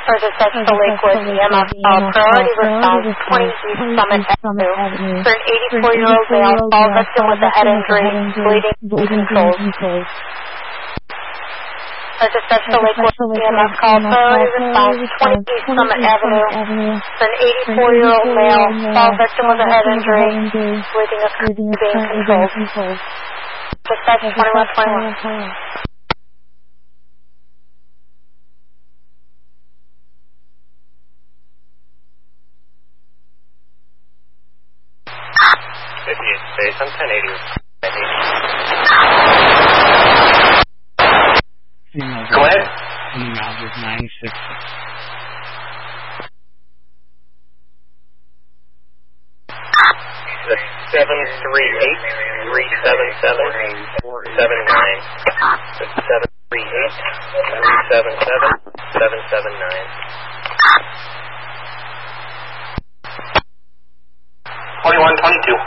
For dispatch to Lakewood, EMS call priority response 20 East Summit Avenue for an 84-year-old male fall victim with a head injury, bleeding uncontrolled. For dispatch to Lakewood, EMS call priority response 20 East Summit Avenue for an 84-year-old male fall victim with a head injury, bleeding uncontrolled. Dispatch 2121. Space, I'm 1080. Go ahead. 960. 2122.